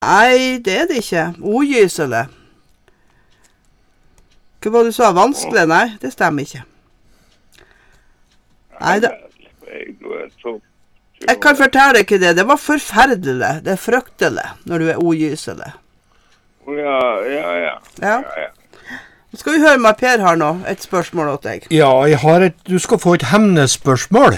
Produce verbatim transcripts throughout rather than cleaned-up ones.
Nei, det er det ikke. Ogyselig. Hva var det du sa? Vanskelig? Nei, det stemmer ikke. Nei, det... Jeg kan fortelle ikke det. Det var forferdelig. Det er fryktelig når du er ogyselig. Ja, ja, ja. Ja. Nå skal vi høre med Per har nå et spørsmål åt deg. Ja, jeg har et, du skal få et hemnespørsmål.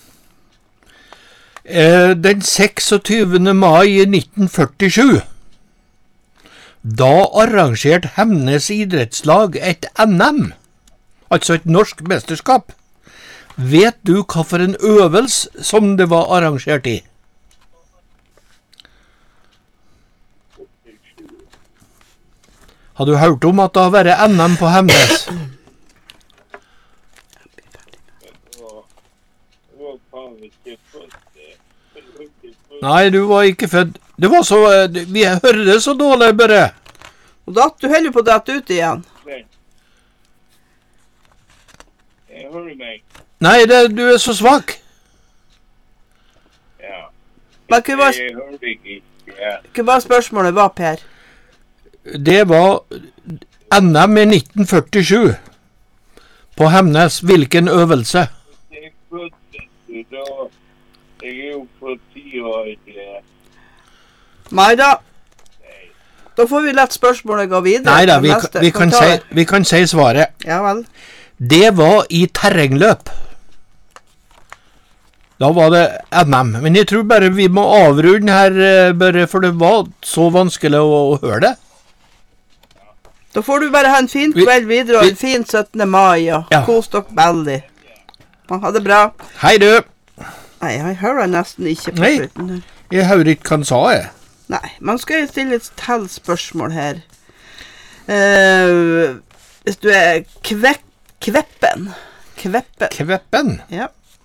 Eh, den seksogtyvende mai i nitten førtisju, da arrangerte Hemnes idrettslag et N M, altså et norsk mesterskap. Vet du hva for en øvelse som det var arrangert i? Har du hørt om at det har vært N M på Hemnes? Nei, du var ikke født. Det var så, vi hørte det så dårlig bare. Og da, du heller på dette ut igjen. Jeg hører meg. Nei, det, du er så svak. Ja. Men hva var, Jeg hører ikke. Ja. hva var spørsmålet var, Per? Det var N M i nitten førtisju på Hemnes. Hvilken øvelse? Jeg er født, da. Jeg er jo for ti år. Nei da. Da får vi lett spørsmålet gå videre. Nei da, til vi, neste. vi, kan ta si, det. vi kan si svaret. Ja vel. Det var i terrengløp. Da var det N M. Men jeg tror bare vi må avrunde her, eh, bare, for det var så vanskelig å, å høre det. Da får du bare ha en fin Vi- kveld videre, og vi- en fin syttende mai, og Ja. kos dere veldig. Ha det bra. Hei du, Nei, jeg hører nesten ikke på Nei. slutten her. jeg hører ikke hva han sa jeg. Nei, man skal jo stille et til spørsmål her. Eh, hvis du er kvek, kveppen. Kveppen. Kveppen. Ja.